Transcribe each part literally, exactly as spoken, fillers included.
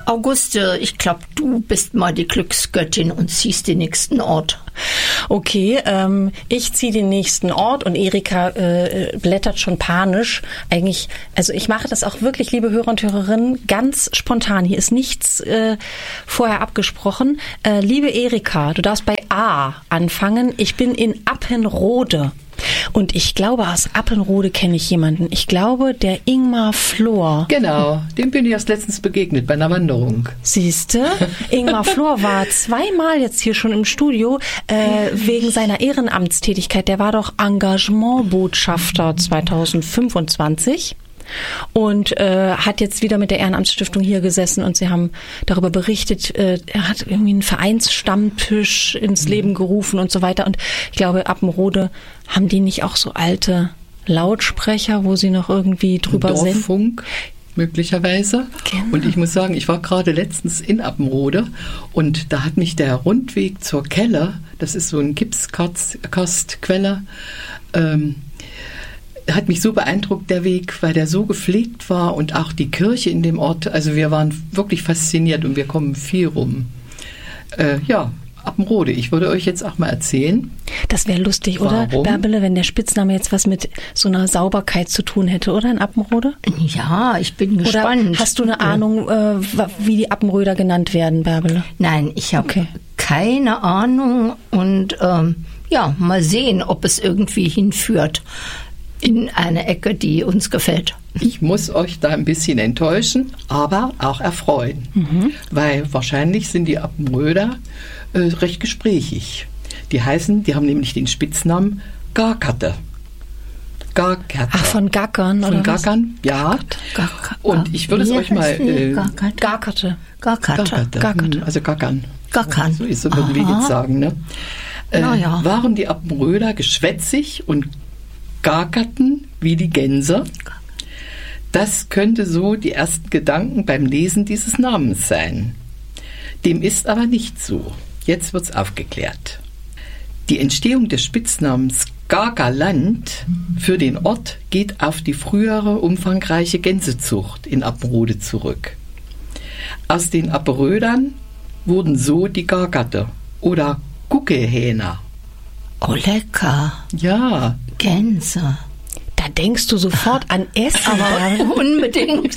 Auguste, ich glaube, du bist mal die Glücksgöttin und ziehst den nächsten Ort. Okay, ähm, ich ziehe den nächsten Ort und Erika äh, blättert schon panisch. Eigentlich, also ich mache das auch wirklich, liebe Hörer und Hörerinnen, ganz spontan. Hier ist nichts äh, vorher abgesprochen. Äh, liebe Erika, du darfst bei A anfangen. Ich bin in Appenrode. Und ich glaube, aus Appenrode kenne ich jemanden. Ich glaube, der Ingmar Flor. Genau, dem bin ich erst letztens begegnet bei einer Wanderung. Siehste, Ingmar Flor war zweimal jetzt hier schon im Studio äh, wegen seiner Ehrenamtstätigkeit. Der war doch Engagementbotschafter zweitausendfünfundzwanzig. Und äh, hat jetzt wieder mit der Ehrenamtsstiftung hier gesessen und sie haben darüber berichtet, äh, er hat irgendwie einen Vereinsstammtisch ins mhm. Leben gerufen und so weiter. Und ich glaube, Appenrode, haben die nicht auch so alte Lautsprecher, wo sie noch irgendwie drüber sind? Dorffunk möglicherweise. Genau. Und ich muss sagen, ich war gerade letztens in Appenrode und da hat mich der Rundweg zur Kelle, das ist so ein Gipskastquelle, ähm, hat mich so beeindruckt, der Weg, weil der so gepflegt war und auch die Kirche in dem Ort. Also wir waren wirklich fasziniert und wir kommen viel rum. Äh, ja, Appenrode. Ich würde euch jetzt auch mal erzählen. Das wäre lustig, oder, Warum? Bärbele, wenn der Spitzname jetzt was mit so einer Sauberkeit zu tun hätte, oder, in Appenrode? Ja, ich bin gespannt. Oder hast du eine Ahnung, äh, wie die Appenröder genannt werden, Bärbele? Nein, ich habe Okay. keine Ahnung und ähm, ja, mal sehen, ob es irgendwie hinführt in eine Ecke, die uns gefällt. Ich muss euch da ein bisschen enttäuschen, aber auch erfreuen. Mhm. Weil wahrscheinlich sind die Appenröder äh, recht gesprächig. Die heißen, die haben nämlich den Spitznamen Garkatte. Garkatte. Ach, von Gackern, Von oder Gackern, was? ja. Garkatte. Und ich würde es Wie euch mal... heißt die? Äh, Garkatte. Garkarte. Garkatte. Garkatte. Garkatte. Hm, Also Gackern. Gackern. So ist es, würden wir jetzt sagen. Ne? Äh, Na ja. Waren die Appenröder geschwätzig und Garkatten wie die Gänse? Das könnte so die ersten Gedanken beim Lesen dieses Namens sein. Dem ist aber nicht so. Jetzt wird's aufgeklärt. Die Entstehung des Spitznamens Gargaland für den Ort geht auf die frühere umfangreiche Gänsezucht in Appenrode zurück. Aus den Appenrödern wurden so die Gargatte oder Guckehähner. Oh, lecker. Ja, Gänse. Da denkst du sofort an Essen. Aber unbedingt.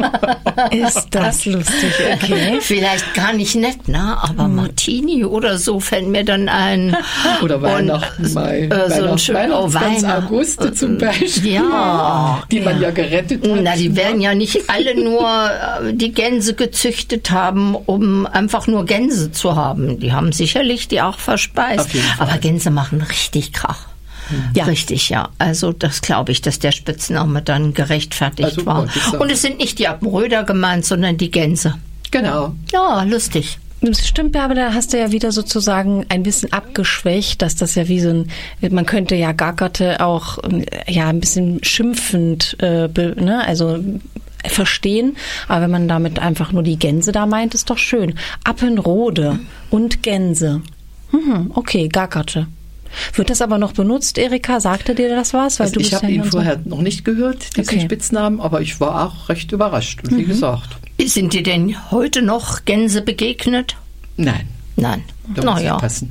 Ist das lustig, okay. Vielleicht gar nicht nett, ne? Aber Martini oder so fällt mir dann ein. oder Weihnachten, Und, Mai, äh, so ein Weihnachts- schön- Weihnachts- oh, ganz Weihnacht- Auguste zum Beispiel, Ja. die man ja gerettet hat. Na, die werden ja nicht alle nur äh, die Gänse gezüchtet haben, um einfach nur Gänse zu haben. Die haben sicherlich die auch verspeist. Auf jeden Fall. Aber Gänse machen richtig Krach. Ja. Richtig, ja. Also das glaube ich, dass der Spitzname dann gerechtfertigt Also, war. wollte ich sagen. Und es sind nicht die Appenröder gemeint, sondern die Gänse. Genau. Ja, lustig. Das stimmt, Bärbele, da hast du ja wieder sozusagen ein bisschen abgeschwächt, dass das ja wie so ein, man könnte ja Gackerte auch ja ein bisschen schimpfend, äh, be, ne, also verstehen, aber wenn man damit einfach nur die Gänse da meint, ist doch schön. Appenrode und Gänse. Hm, okay, Gackerte. Wird das aber noch benutzt, Erika? Sagte dir das was? Weil Also du ich bist habe ja ihn hier vorher noch nicht gehört, diesen Okay. Spitznamen, aber ich war auch recht überrascht. Und wie gesagt, Sind dir denn heute noch Gänse begegnet? nein, Nein. da muss ich Naja. passen.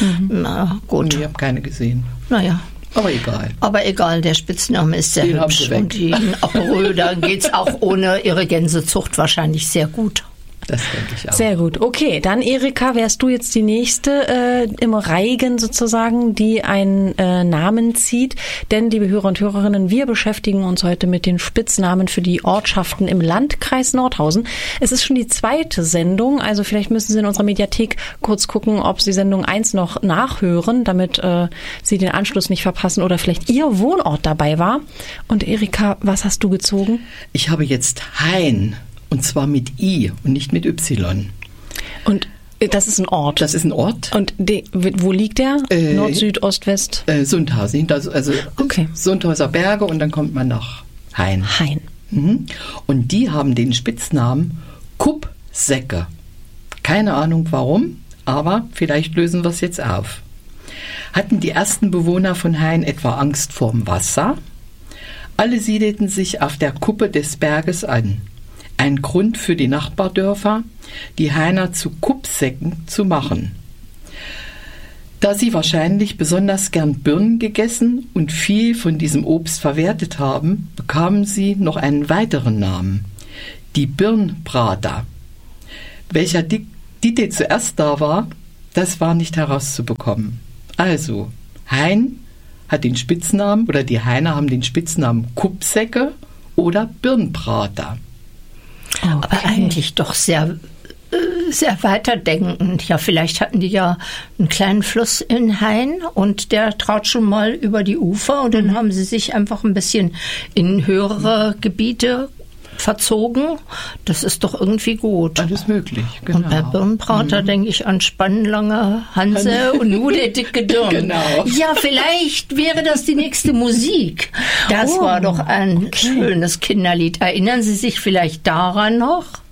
Na gut. Ich habe keine gesehen. Naja. Aber egal. Aber egal, der Spitzname ist sehr Den haben hübsch. sie weg. Und die Appenröder geht's auch ohne ihre Gänsezucht wahrscheinlich sehr gut. Das denke ich auch. Sehr gut. Okay, dann Erika, wärst du jetzt die nächste äh, im Reigen sozusagen, die einen äh, Namen zieht. Denn, liebe Hörer und Hörerinnen, wir beschäftigen uns heute mit den Spitznamen für die Ortschaften im Landkreis Nordhausen. Es ist schon die zweite Sendung, also vielleicht müssen Sie in unserer Mediathek kurz gucken, ob Sie Sendung eins noch nachhören, damit äh, Sie den Anschluss nicht verpassen oder vielleicht Ihr Wohnort dabei war. Und Erika, was hast du gezogen? Ich habe jetzt Hain. Und zwar mit I und nicht mit Y. Und äh, das ist ein Ort. Das ist ein Ort. Und de, wo liegt der? Äh, Nord, Süd, Ost, West? Äh, Sundhausen. hinter- Also Okay. Sundhauser Berge und dann kommt man nach Hain. Hain. Mhm. Und die haben den Spitznamen Kuppsäcke. Keine Ahnung warum, aber vielleicht lösen wir es jetzt auf. Hatten die ersten Bewohner von Hain etwa Angst vorm Wasser? Alle siedelten sich auf der Kuppe des Berges an. ein Grund für die Nachbardörfer, die Hainer zu Kuppsäcken zu machen. Da sie wahrscheinlich besonders gern Birnen gegessen und viel von diesem Obst verwertet haben, bekamen sie noch einen weiteren Namen, die Birnbrater. Welcher Dite zuerst da war, das war nicht herauszubekommen. Also, Hein hat den Spitznamen, oder die Hainer haben den Spitznamen Kuppsäcke oder Birnbrater. Okay. Aber eigentlich doch sehr, sehr weiterdenkend. Ja, vielleicht hatten die ja einen kleinen Fluss in Hain und der traut schon mal über die Ufer und dann mhm. haben sie sich einfach ein bisschen in höhere Gebiete verzogen. Das ist doch irgendwie gut. Alles möglich, genau. Und bei Birnbrater mhm. denke ich an Spannlange Hanse und nur der dicke Dirn. Genau. Ja, vielleicht wäre das die nächste Musik. Das oh, war doch ein okay. schönes Kinderlied. Erinnern Sie sich vielleicht daran noch?